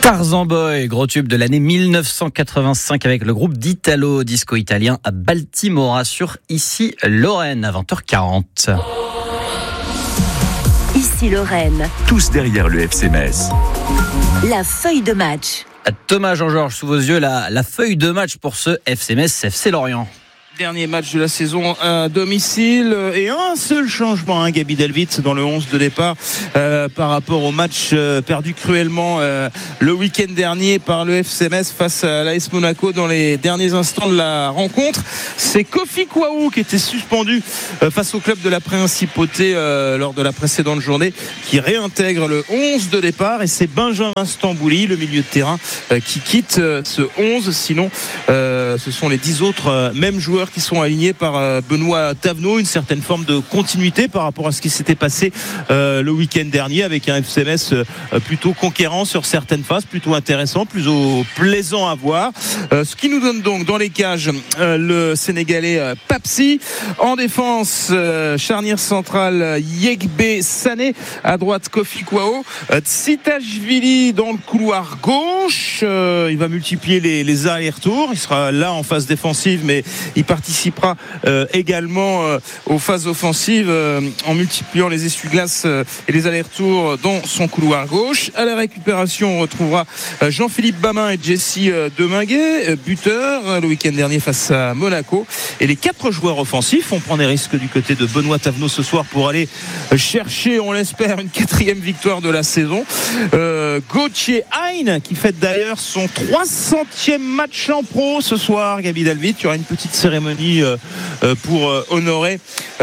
Tarzan Boy, gros tube de l'année 1985 avec le groupe d'Italo disco italien à Baltimora sur Ici Lorraine à 20h40. Ici Lorraine. Tous derrière le FC Metz. La feuille de match. Thomas Jean-Georges, sous vos yeux, la feuille de match pour ce FC Metz, FC Lorient. Dernier match de la saison à domicile et un seul changement, Gabi Delvit dans le 11 de départ par rapport au match perdu cruellement le week-end dernier par le FC Metz face à l'AS Monaco dans les derniers instants de la rencontre. C'est Kofi Kouaou qui était suspendu face au club de la Principauté lors de la précédente journée qui réintègre le 11 de départ et c'est Benjamin Stambouli, le milieu de terrain qui quitte ce 11. Sinon ce sont les 10 autres mêmes joueurs qui sont alignés par Benoît Tavenot, une certaine forme de continuité par rapport à ce qui s'était passé le week-end dernier avec un FC Metz plutôt conquérant sur certaines phases, plutôt intéressant, plutôt plaisant à voir. Ce qui nous donne donc dans les cages le Sénégalais Papsi, en défense charnière centrale Yegbe Sané, à droite Kofi Kouaou, Tsitashvili dans le couloir gauche, il va multiplier les allers-retours, il sera là en phase défensive mais il participera également aux phases offensives en multipliant les essuie-glaces et les allers-retours dans son couloir gauche. À la récupération, on retrouvera Jean-Philippe Bamin et Jesse Deminguet, buteur le week-end dernier face à Monaco. Et les 4 joueurs offensifs, on prend des risques du côté de Benoît Tavenot ce soir pour aller chercher, on l'espère, une 4e victoire de la saison. Gauthier Hein, qui fête d'ailleurs son 300e match en pro ce soir, Gabi Delvit. Il y aura une petite cérémonie pour honorer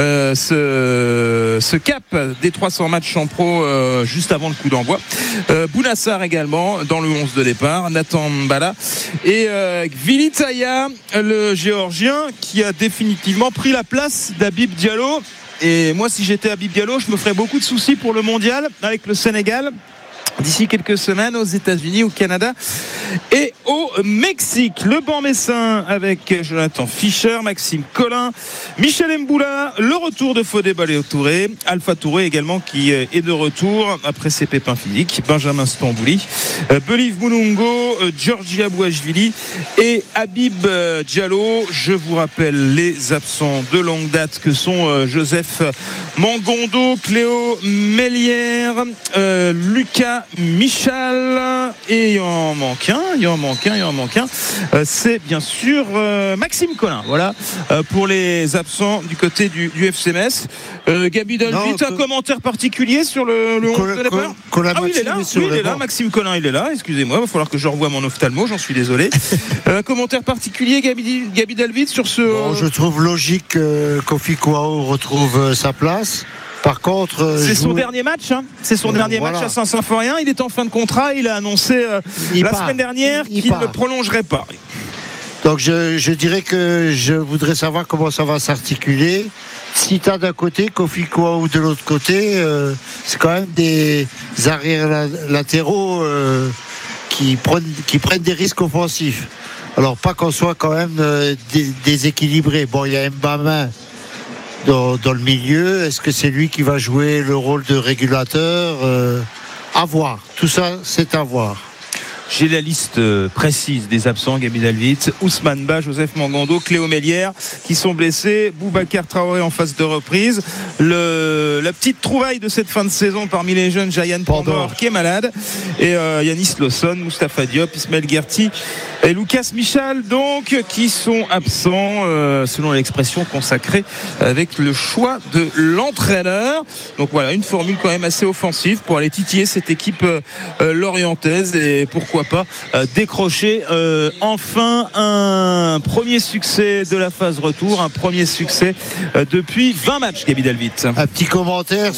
ce cap des 300 matchs en pro juste avant le coup d'envoi. Bounassar également dans le 11 de départ, Nathan Mbala et Gvilitaya, le géorgien qui a définitivement pris la place d'Habib Diallo. Et moi, si j'étais Habib Diallo, je me ferais beaucoup de soucis pour le mondial avec le Sénégal d'ici quelques semaines aux États-Unis, au Canada et au Mexique. Le banc messin avec Jonathan Fischer, Maxime Collin, Michel Mboula, le retour de Fodé Balé-Touré, Alpha Touré également qui est de retour après ses pépins physiques, Benjamin Stambouli, Believe Moulungo, Georgi Abouachvili et Habib Diallo. Je vous rappelle les absents de longue date que sont Joseph Mangondo, Cléo Mélière, Lucas Michal et il en manque un. C'est bien sûr Maxime Collin. Voilà pour les absents du côté du FC Metz. Gabi Delvit, un commentaire particulier sur le 11 de départ. Il est là. Maxime Collin, il est là. Excusez-moi, il va falloir que je revoie mon ophtalmo. J'en suis désolé. Un commentaire particulier, Gabi Delvit, sur ce. Bon, je trouve logique que Kofi Kouaou retrouve sa place. Par contre, c'est son dernier match. C'est son dernier match à Saint-Symphorien. Il est en fin de contrat. Il a annoncé semaine dernière qu'il ne prolongerait pas. Donc je dirais que je voudrais savoir comment ça va s'articuler. Si t'as d'un côté, Kofi Kouaou de l'autre côté, c'est quand même des arrières latéraux qui prennent des risques offensifs. Alors pas qu'on soit quand même déséquilibré. Bon, il y a Mbamin dans le milieu. Est-ce que c'est lui qui va jouer le rôle de régulateur? À voir. Tout ça, c'est à voir. J'ai la liste précise des absents, Gabi Delvit, Ousmane Ba, Joseph Mangondo, Cléo Mélière qui sont blessés, Boubacar Traoré en phase de reprise, la petite trouvaille de cette fin de saison parmi les jeunes, Jayan Pandor qui est malade, et Yanis Lawson, Moustapha Diop, Ismaël Guerti et Lucas Michal donc qui sont absents selon l'expression consacrée avec le choix de l'entraîneur. Donc voilà, une formule quand même assez offensive pour aller titiller cette équipe lorientaise et pourquoi pas décrocher enfin un premier succès de la phase retour, un premier succès depuis 20 matchs, Gabi Delvit. Un petit commentaire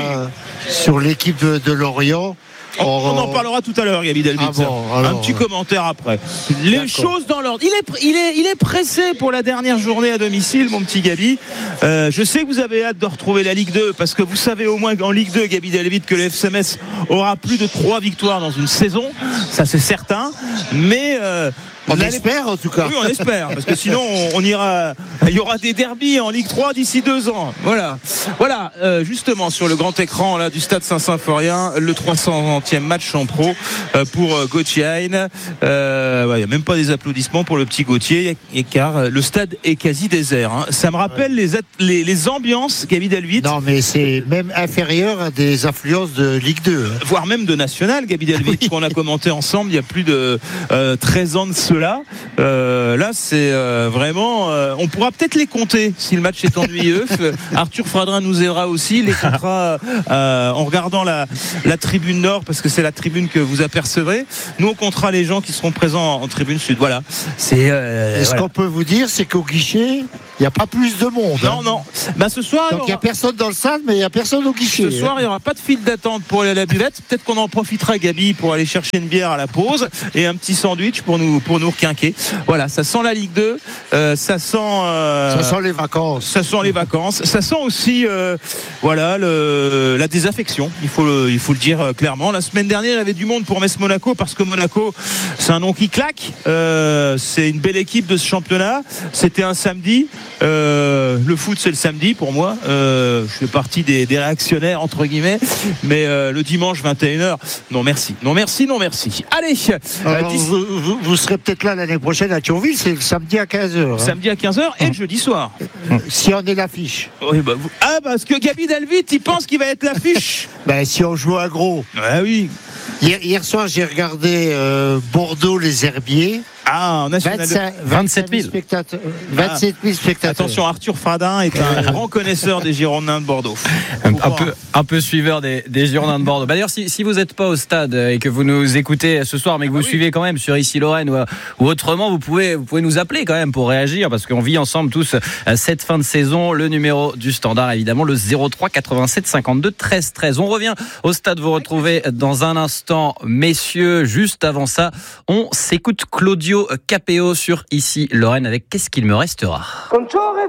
sur l'équipe de Lorient. On en parlera tout à l'heure, Gabi Delvit. Un petit commentaire après. Les choses dans l'ordre. Il est pressé pour la dernière journée à domicile, mon petit Gabi. Je sais que vous avez hâte de retrouver la Ligue 2 parce que vous savez au moins qu'en Ligue 2, Gabi Delvit, que le FC Metz aura plus de 3 victoires dans une saison. Ça, c'est certain. Mais On espère en tout cas. Oui, on espère, parce que sinon il y aura des derbies en Ligue 3 d'ici 2 ans. Voilà, justement sur le grand écran là du stade Saint-Symphorien, le 300e match en pro pour Gauthier Hein. Il n'y a même pas des applaudissements pour le petit Gauthier, car le stade est quasi désert. Hein. Ça me rappelle les ambiances, Gaby Delvit. Non, mais c'est même inférieur à des influences de Ligue 2. Hein. Voire même de National, Gaby Delvit, oui. Qu'on a commenté ensemble il y a plus de 13 ans de cela. Là, c'est vraiment... on pourra peut-être les compter si le match est ennuyeux. Arthur Fradrin nous aidera aussi. Les comptera en regardant la tribune nord, parce que c'est la tribune que vous apercevrez. Nous, on comptera les gens qui seront présents en tribune sud. Voilà. Ce qu'on peut vous dire, c'est qu'au guichet, il n'y a pas plus de monde. Non. Ce soir... Donc, il n'y a personne dans le stade, mais il n'y a personne au guichet. Ce soir, il n'y aura pas de file d'attente pour aller à la buvette. Peut-être qu'on en profitera, Gaby, pour aller chercher une bière à la pause et un petit sandwich pour nous requinquer. Voilà, ça sent la Ligue 2. Ça sent les vacances. Ça sent les vacances. Ça sent aussi la désaffection. Il faut le dire clairement. La semaine dernière, il y avait du monde pour Metz-Monaco, parce que Monaco, c'est un nom qui claque. C'est une belle équipe de ce championnat. C'était un samedi. Le foot, c'est le samedi pour moi. Je fais partie des réactionnaires entre guillemets, mais le dimanche 21h, non merci. Allez, alors, vous serez peut-être là l'année prochaine à Thionville, c'est le samedi à 15h. Samedi à 15h et le jeudi soir. Si on est l'affiche. Oui, parce que Gaby Delvit, il pense qu'il va être l'affiche. Si on joue à gros. Ah oui. Hier soir, j'ai regardé Bordeaux les Herbiers. En national 27 000 spectateurs. 27 000 spectateurs. Attention, Arthur Fradin est un grand connaisseur des Girondins de Bordeaux. Un peu suiveur des Girondins de Bordeaux. D'ailleurs, si vous n'êtes pas au stade et que vous nous écoutez ce soir, mais que vous suivez quand même sur Ici Lorraine ou autrement, vous pouvez nous appeler quand même pour réagir, parce qu'on vit ensemble tous cette fin de saison. Le numéro du standard, évidemment, le 03 87 52 13 13. On revient au stade, vous retrouvez dans un instant, messieurs. Juste avant ça, on s'écoute Claudio Capéo sur Ici Lorraine avec Qu'est-ce qu'il me restera.